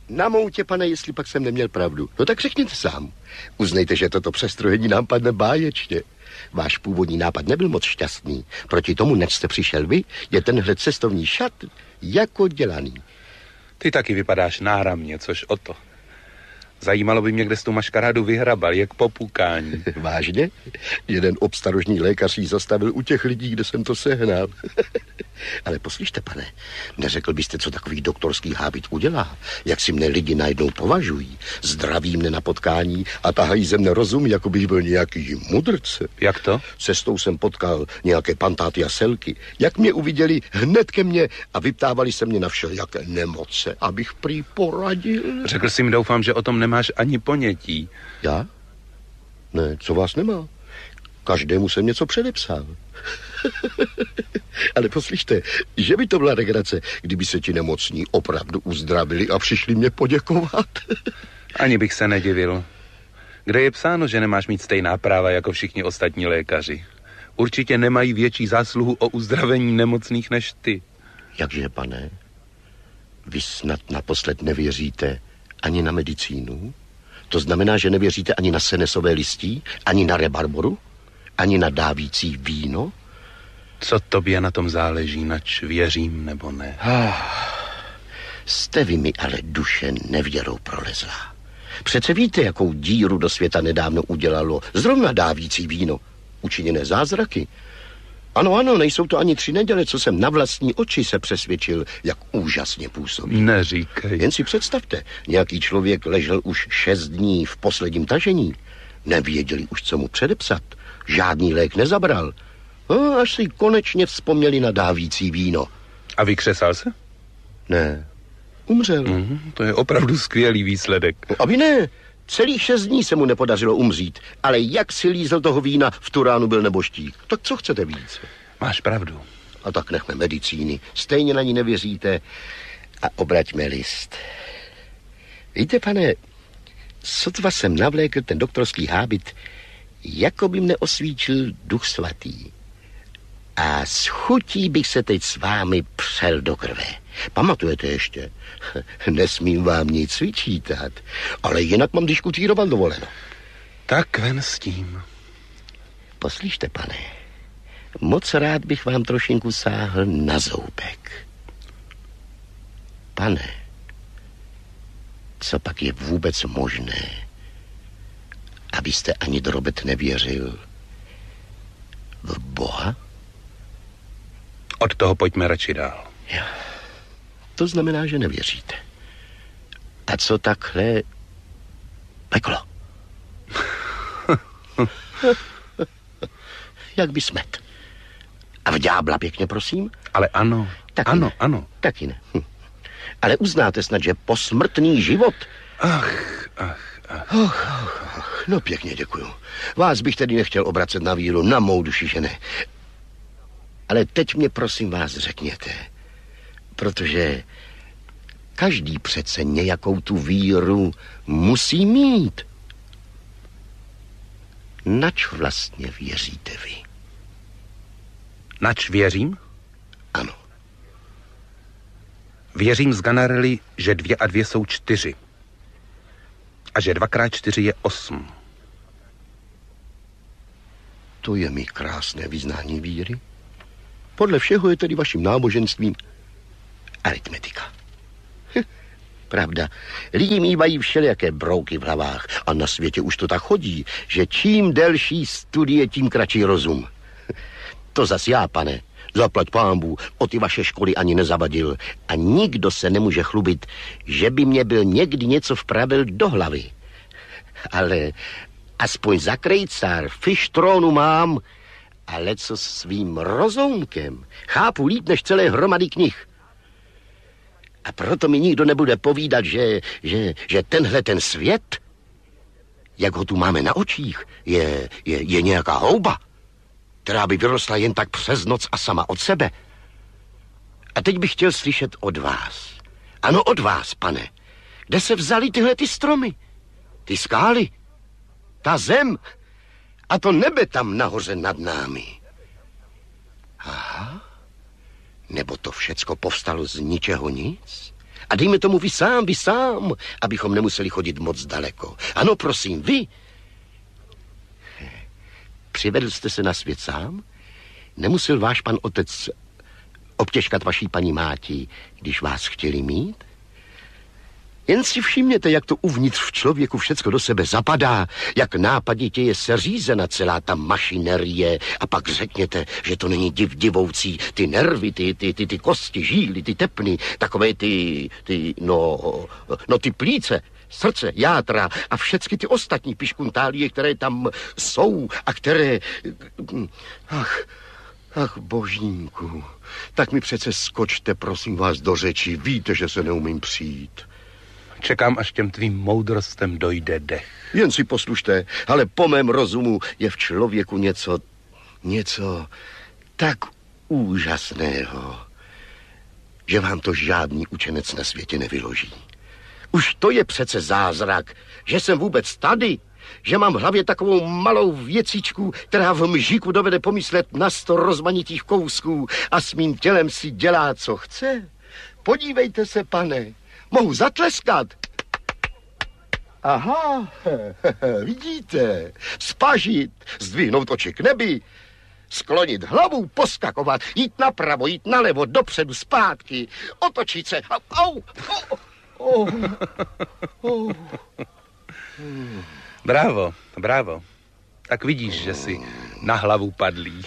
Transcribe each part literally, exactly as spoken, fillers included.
Na moutě, pane, jestli pak jsem neměl pravdu. No tak řekněte sám. Uznejte, že toto přestrojení nám padne báječně. Váš původní nápad nebyl moc šťastný. Proti tomu, než jste přišel vy, je tenhle cestovní šat jako dělaný. Ty taky vypadáš náramně, což o to. Zajímalo by mě, kde jsi tu maškarádu vyhrabal, jak po pukání. Vážně? Jeden obstarožní lékař jí zastavil u těch lidí, kde jsem to sehnal. Ale poslyšte, pane, neřekl byste, co takový doktorský hábit udělá? Jak si mne lidi najednou považují? Zdraví mne na potkání a tahají ze mne rozum, jako bych byl nějaký mudrce. Jak to? Cestou jsem potkal nějaké pantáty a selky. Jak mě uviděli, hned ke mně a vyptávali se mě na všelijaké nemoce, abych prý poradil. Řekl jsi mi, doufám, že o tom nemáš ani ponětí. Já? Ne, co vás nemá? Každému jsem něco předepsal. Ale poslyšte, že by to byla legrace, kdyby se ti nemocní opravdu uzdravili a přišli mě poděkovat. Ani bych se nedivil. Kde je psáno, že nemáš mít stejná práva jako všichni ostatní lékaři? Určitě nemají větší zásluhu o uzdravení nemocných než ty. Jakže, pane? Vy snad naposled nevěříte ani na medicínu? To znamená, že nevěříte ani na senesové listí, ani na rebarboru, ani na dávící víno? Co tobě na tom záleží, nač věřím nebo ne? Ah, jste vy mi ale duše nevěrou prolezlá. Přece víte, jakou díru do světa nedávno udělalo zrovna dávící víno. Učiněné zázraky. Ano, ano, nejsou to ani tři neděle, co jsem na vlastní oči se přesvědčil, jak úžasně působí. Neříkej. Jen si představte, nějaký člověk ležel už šest dní v posledním tažení. Nevěděli už, co mu předepsat. Žádný lék nezabral. No, až si konečně vzpomněli na dávící víno. A vykřesal se? Ne, umřel. Mm, to je opravdu skvělý výsledek. No, aby ne, celých šest dní se mu nepodařilo umřít, ale jak si lízel toho vína, v tu ránu byl neboštík. Tak co chcete víc? Máš pravdu. A tak nechme medicíny. Stejně na ní nevěříte. A obraťme list. Víte, pane, sotva jsem navlékl ten doktorský hábit, jako by mne osvíčil Duch Svatý. A s chutí bych se teď s vámi přel do krve. Pamatujete ještě? Nesmím vám nic vyčítat, ale jinak mám diskutírovat dovoleno. Tak ven s tím. Poslyšte, pane, moc rád bych vám trošinku sáhl na zoubek. Pane, co pak je vůbec možné, abyste ani drobet nevěřil v Boha? Od toho pojďme radši dál. Jo. To znamená, že nevěříte. A co takhle peklo? Jak by smet. A v ďábla pěkně, prosím? Ale ano, Taky ano, ne. ano. Taky ne. Hm. Ale uznáte snad, že posmrtný život... Ach, ach, ach. Och, och, och. No pěkně děkuju. Vás bych tedy nechtěl obracet na víru, na mou duši, že ne. Ale teď mě prosím vás řekněte, protože každý přece nějakou tu víru musí mít. Nač vlastně věříte vy? Nač věřím? Ano. Věřím z Ganarelli, že dvě a dvě jsou čtyři. A že dvakrát čtyři je osm. To je mi krásné vyznání víry. Podle všeho je tedy vaším náboženstvím aritmetika. Hm, pravda, lidi mívají všelijaké brouky v hlavách a na světě už to tak chodí, že čím delší studie, tím kratší rozum. To zas já, pane, zaplať pánbů, o ty vaše školy ani nezavadil a nikdo se nemůže chlubit, že by mě byl někdy něco vpravil do hlavy. Ale aspoň za krejcár fištrónu mám, ale co svým rozoumkem chápu líp než celé hromady knih. A proto mi nikdo nebude povídat, že, že, že tenhle ten svět, jak ho tu máme na očích, je, je, je nějaká houba, která by vyrostla jen tak přes noc a sama od sebe. A teď bych chtěl slyšet od vás. Ano, od vás, pane. Kde se vzaly tyhle ty stromy? Ty skály? Ta zem? A to nebe tam nahoře nad námi. Aha. Nebo to všecko povstalo z ničeho nic? A dejme tomu vy sám, vy sám, abychom nemuseli chodit moc daleko. Ano, prosím, vy. Přivedl jste se na svět sám? Nemusel váš pan otec obtěžkat vaší paní máti, když vás chtěli mít? Jen si všimněte, jak to uvnitř v člověku všecko do sebe zapadá, jak nápaditě je seřízena celá ta mašinerie a pak řekněte, že to není div divoucí, ty nervy, ty, ty, ty, ty kosti, žíly, ty tepny, takové ty, ty, no, no ty plíce, srdce, játra a všechny ty ostatní piškuntálie, které tam jsou a které, ach, ach, božínku, tak mi přece skočte, prosím vás, do řeči, víte, že se neumím přijít. Čekám, až těm tvým moudrostem dojde dech. Jen si poslušte, ale po mém rozumu je v člověku něco, něco tak úžasného, že vám to žádný učenec na světě nevyloží. Už to je přece zázrak, že jsem vůbec tady, že mám v hlavě takovou malou věcičku, která v mžíku dovede pomyslet na sto rozmanitých kousků a s mým tělem si dělá, co chce. Podívejte se, pane. Mohu zatleskat. Aha, vidíte, spažit, zdvihnout oči k nebi, sklonit hlavu, poskakovat, jít napravo, jít nalevo, dopředu, zpátky, otočit se. Au, au, au, au. Bravo, bravo. Tak vidíš, že jsi na hlavu padlý.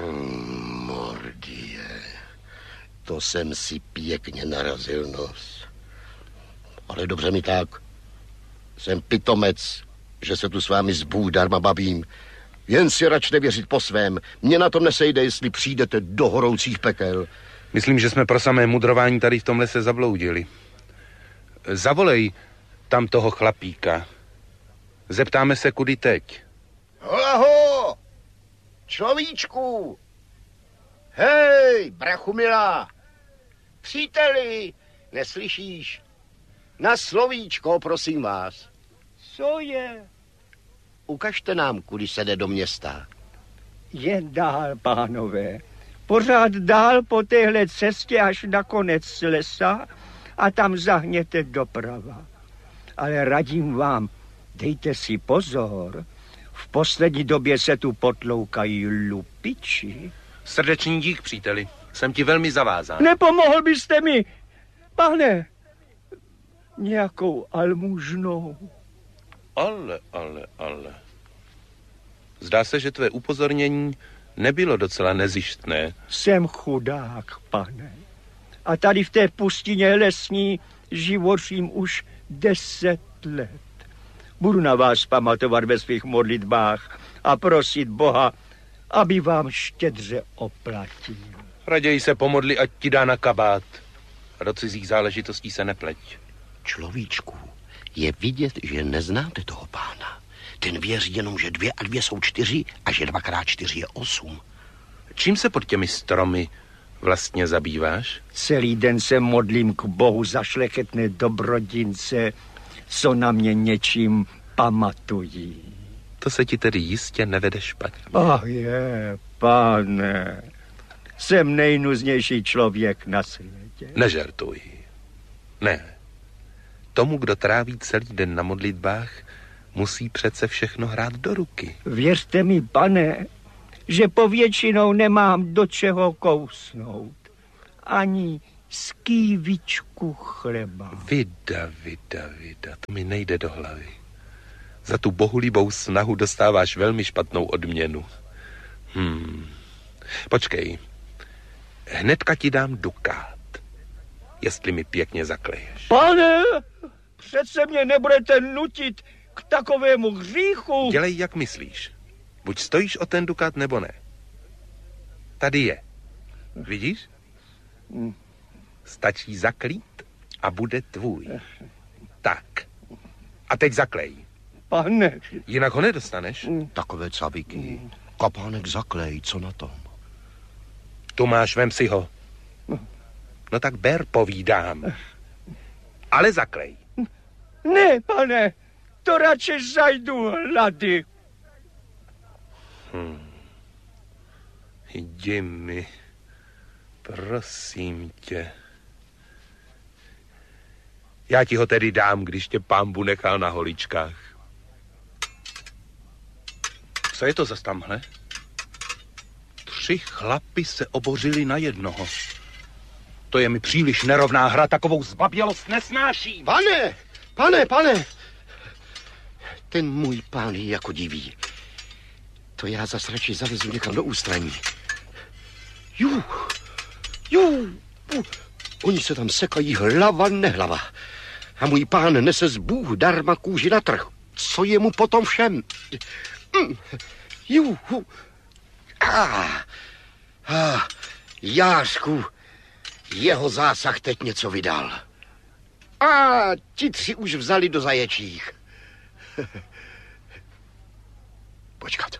Mordie, to jsem si pěkně narazil nos. Ale dobře mi tak. Jsem pitomec, že se tu s vámi zbůdarma bavím. Jen si račte věřit po svém. Mně na tom nesejde, jestli přijdete do horoucích pekel. Myslím, že jsme pro samé mudrování tady v tom lese zabloudili. Zavolej tam toho chlapíka. Zeptáme se, kudy teď. Holaho! Človíčku! Hej, brachu milá! Příteli, neslyšíš? Na slovíčko, prosím vás. Co je? Ukažte nám, kudy se jde do města. Jen dál, pánové. Pořád dál po téhle cestě až na konec lesa a tam zahněte doprava. Ale radím vám, dejte si pozor. V poslední době se tu potloukají lupiči. Srdečný dík, příteli. Jsem ti velmi zavázán. Nepomohl byste mi, pane, nějakou almužnou. Ale, ale, ale. Zdá se, že tvé upozornění nebylo docela nezištné. Jsem chudák, pane. A tady v té pustině lesní živořím už deset let. Budu na vás pamatovat ve svých modlitbách a prosit Boha, aby vám štědře oplatil. Raději se pomodli, ať ti dá na kabát. A do cizích záležitostí se nepleť. Človíčku, je vidět, že neznáte toho pána. Ten věří jenom, že dvě a dvě jsou čtyři a že dvakrát čtyři je osm. Čím se pod těmi stromy vlastně zabýváš? Celý den se modlím k Bohu za šlechetné dobrodince, co na mě něčím pamatují. To se ti tedy jistě nevede špatně. Ach je, pane, jsem nejnuznější člověk na světě. Nežertuj. Ne. Tomu, kdo tráví celý den na modlitbách, musí přece všechno hrát do ruky. Věřte mi, pane, že povětšinou nemám do čeho kousnout. Ani skývičku chleba. Vida, vida, vida, to mi nejde do hlavy. Za tu bohulibou snahu dostáváš velmi špatnou odměnu. Hmm. Počkej. Hnedka ti dám dukát, jestli mi pěkně zakleješ. Pane, přece mě nebudete nutit k takovému hříchu. Dělej, jak myslíš. Buď stojíš o ten dukát, nebo ne. Tady je. Vidíš? Stačí zaklít a bude tvůj. Tak. A teď zaklej. Pane. Jinak ho nedostaneš. Takové caviky. Kapánek zaklej, co na tom? Tu máš, vem si ho. No tak ber, povídám. Ale zaklej. Ne, pane, to radši zajdu hlady. Hmm. Jdi mi, prosím tě. Já ti ho tedy dám, když tě pánbu nechal na holičkách. Co je to za tamhle? Tři chlapi se obořili na jednoho. To je mi příliš nerovná hra, takovou zbabělost nesnáším. Pane, pane, pane, ten můj pán je jako diví. To já zas radši zalezu někam do ústraní. Jú, jú, oni se tam sekají hlava nehlava. A můj pán nese z Bůh darma kůži na trh. Co je mu potom všem? Mm, jú, ah, ah, Jářku, jeho zásah teď něco vydal. A ti tři už vzali do zaječích. Počkat.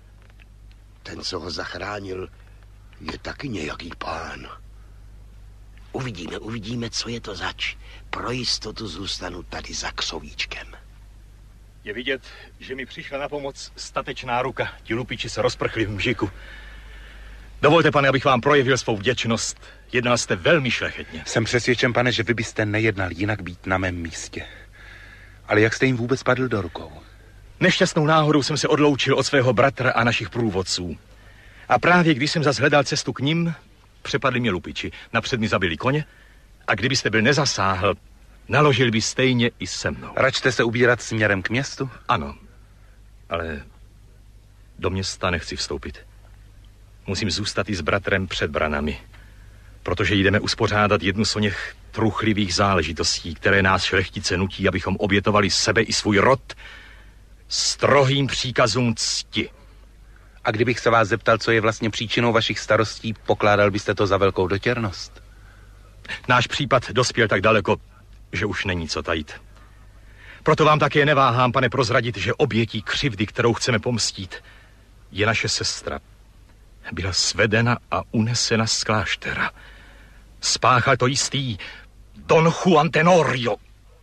Ten, co ho zachránil, je taky nějaký pán. Uvidíme, uvidíme, co je to zač. Pro jistotu zůstanu tady za ksovíčkem. Je vidět, že mi přišla na pomoc statečná ruka. Ti lupiči se rozprchli v mžiku. Dovolte, pane, abych vám projevil svou vděčnost. Jednal jste velmi šlechetně. Jsem přesvědčen, pane, že vy byste nejednal jinak být na mém místě. Ale jak jste jim vůbec padl do rukou? Nešťastnou náhodou jsem se odloučil od svého bratra a našich průvodců. A právě když jsem zas hledal cestu k nim, přepadli mě lupiči. Napřed mi zabili koně a kdybyste byl nezasáhl, naložil by stejně i se mnou. Račte se ubírat směrem k městu? Ano, ale do města nechci vstoupit. Musím zůstat i s bratrem před branami, protože jdeme uspořádat jednu z oněch truchlivých záležitostí, které nás šlechtice nutí, abychom obětovali sebe i svůj rod strohým příkazům cti. A kdybych se vás zeptal, co je vlastně příčinou vašich starostí, pokládal byste to za velkou dotěrnost? Náš případ dospěl tak daleko, že už není co tajit. Proto vám také neváhám, pane, prozradit, že obětí křivdy, kterou chceme pomstít, je naše sestra. Byla svedena a unesena z kláštera. Spáchal to jistý Don Juan Tenorio,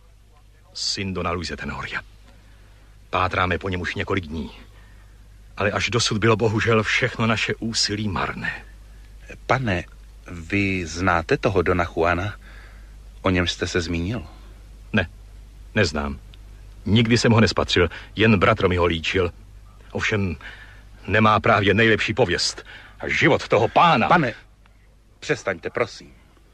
syn Dona Luise Tenoria. Pátráme po něm už několik dní. Ale až dosud bylo bohužel všechno naše úsilí marné. Pane, vy znáte toho Dona Juana? O něm jste se zmínil? Ne, neznám. Nikdy jsem ho nespatřil, jen bratr mi ho líčil. Ovšem nemá právě nejlepší pověst. A život toho pána... Pane, přestaňte, prosím.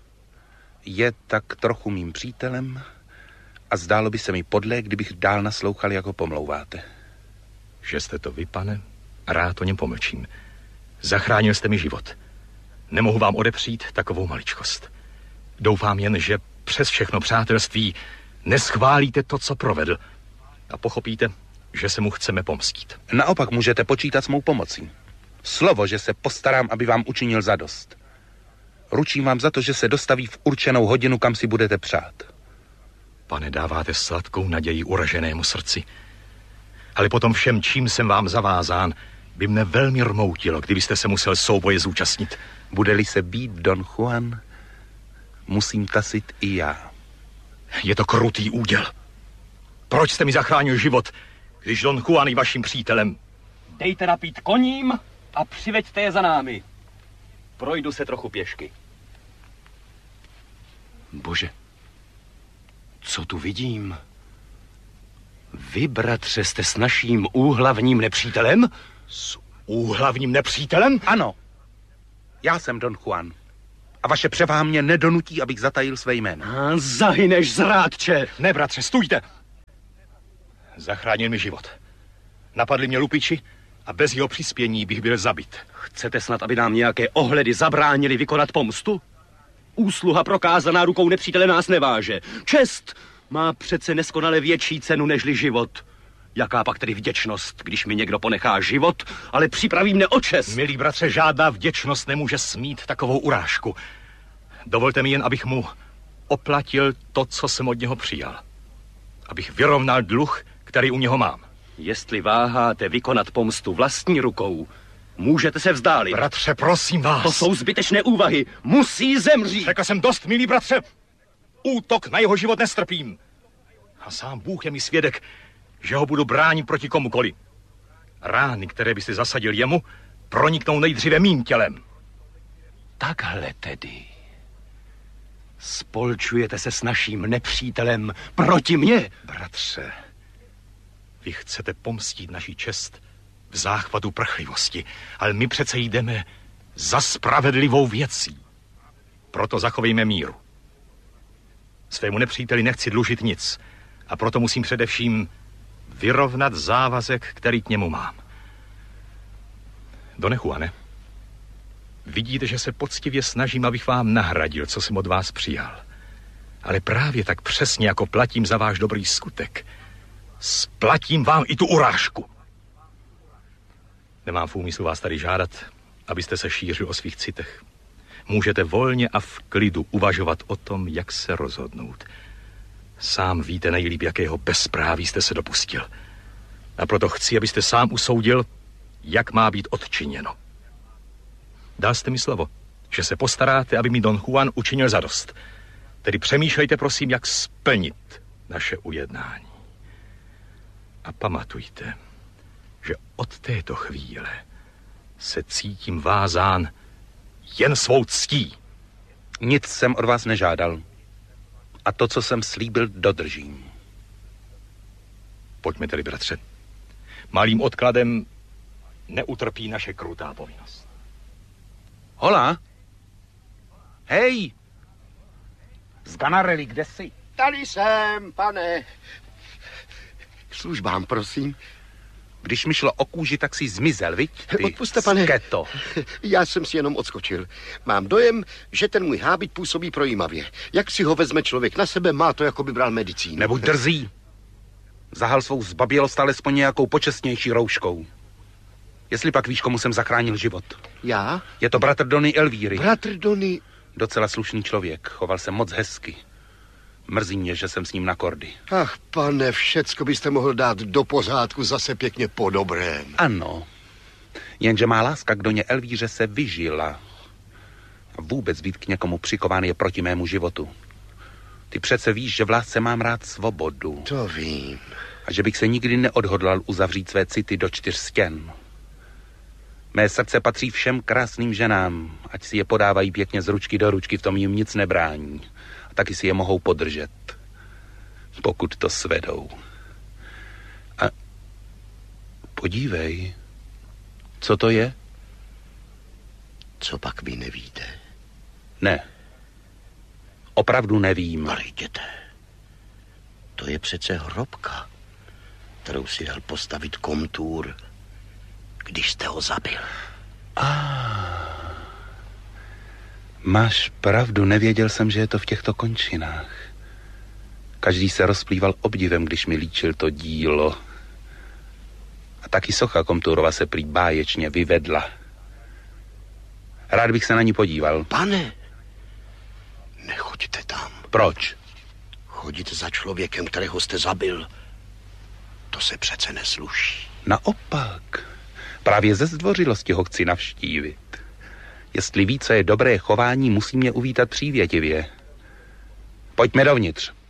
Je tak trochu mým přítelem a zdálo by se mi podlé, kdybych dál naslouchal, jak ho pomlouváte. Že jste to vy, pane? Rád o něm pomlčím. Zachránil jste mi život. Nemohu vám odepřít takovou maličkost. Doufám jen, že přes všechno přátelství neschválíte to, co provedl a pochopíte, že se mu chceme pomstít. Naopak můžete počítat s mou pomocí. Slovo, že se postarám, aby vám učinil zadost. Ručím vám za to, že se dostaví v určenou hodinu, kam si budete přát. Pane, dáváte sladkou naději uraženému srdci. Ale potom všem, čím jsem vám zavázán, by mne velmi rmoutilo, kdybyste se musel souboje zúčastnit. Bude-li se být Don Juan, musím tasit i já. Je to krutý úděl. Proč jste mi zachránil život, když Don Juan je vaším přítelem? Dejte napít koním a přiveďte je za námi. Projdu se trochu pěšky. Bože, co tu vidím? Vy, bratře, jste s naším úhlavním nepřítelem? S úhlavním nepřítelem? Ano, já jsem Don Juan. A vaše převáha mě nedonutí, abych zatajil své jméno. A zahyneš, zrádče! Ne, bratře, stůjte! Zachránil mi život. Napadli mě lupiči a bez jeho přispění bych byl zabit. Chcete snad, aby nám nějaké ohledy zabránili vykonat pomstu? Úsluha prokázaná rukou nepřítele nás neváže. Čest má přece neskonale větší cenu nežli život. Jaká pak tedy vděčnost, když mi někdo ponechá život, ale připraví mne o čest? Milý bratře, žádná vděčnost nemůže smít takovou urážku. Dovolte mi jen, abych mu oplatil to, co jsem od něho přijal. Abych vyrovnal dluh, který u něho mám. Jestli váháte vykonat pomstu vlastní rukou, můžete se vzdálit. Bratře, prosím vás. To jsou zbytečné úvahy. Musí zemřít. Řekl jsem dost, milý bratře. Útok na jeho život nestrpím. A sám Bůh je mi svědek, že ho budu bránit proti komukoli. Rány, které byste zasadil jemu, proniknou nejdříve mým tělem. Takhle tedy. Spolčujete se s naším nepřítelem proti mně. Bratře, vy chcete pomstít naši čest v záchvatu prchlivosti, ale my přece jdeme za spravedlivou věcí. Proto zachovejme míru. Svému nepříteli nechci dlužit nic a proto musím především vyrovnat závazek, který k němu mám. Done Juane, vidíte, že se poctivě snažím, abych vám nahradil, co jsem od vás přijal. Ale právě tak přesně, jako platím za váš dobrý skutek, splatím vám i tu urážku. Nemám v úmyslu vás tady žádat, abyste se šířil o svých citech. Můžete volně a v klidu uvažovat o tom, jak se rozhodnout. Sám víte nejlíp, jakého bezpráví jste se dopustil. A proto chci, abyste sám usoudil, jak má být odčiněno. Dal jste mi slovo, že se postaráte, aby mi Don Juan učinil zadost. Tedy přemýšlejte, prosím, jak splnit naše ujednání. A pamatujte, že od této chvíle se cítím vázán jen svou ctí. Nic jsem od vás nežádal. A to, co jsem slíbil, dodržím. Pojďme tedy, bratře. Malým odkladem neutrpí naše krutá povinnost. Hola? Hej! Sganarelli, kde jsi? Tady jsem, pane. K službám, prosím. Když mi šlo o kůži, tak si zmizel, viď? Ty Odpuste, pane. Sketo. Já jsem si jenom odskočil. Mám dojem, že ten můj hábit působí projímavě. Jak si ho vezme člověk na sebe, má to, jako by bral medicínu. Nebuď drzý. Zahal svou zbabělost alespoň nějakou počestnější rouškou. Jestli pak víš, komu jsem zachránil život. Já? Je to bratr Dony Elvíry. Bratr Dony... Docela slušný člověk, choval se moc hezky. Mrzí mě, že jsem s ním na kordy. Ach, pane, všecko byste mohl dát do pořádku zase pěkně po dobrém. Ano, jenže má láska k Doně Elvíře se vyžila. A vůbec být k někomu přikován je proti mému životu. Ty přece víš, že v lásce mám rád svobodu. To vím. A že bych se nikdy neodhodlal uzavřít své city do čtyř stěn. Mé srdce patří všem krásným ženám, ať si je podávají pěkně z ručky do ručky, v tom jim nic nebrání. A taky si je mohou podržet, pokud to svedou. A podívej, co to je? Co pak vy nevíte? Ne, opravdu nevím. Ale jděte. To je přece hrobka, kterou si dal postavit Komtůr, když jste ho zabil. Ah, máš pravdu, nevěděl jsem, že je to v těchto končinách. Každý se rozplýval obdivem, když mi líčil to dílo. A taky socha Komtůrova se prý báječně vyvedla. Rád bych se na ní podíval. Pane, nechoďte tam. Proč? Chodit za člověkem, kterého jste zabil, to se přece nesluší. Naopak, právě ze zdvořilosti ho chci navštívit. Jestli ví, co je dobré chování, musí mě uvítat přívětivě. Pojďme dovnitř.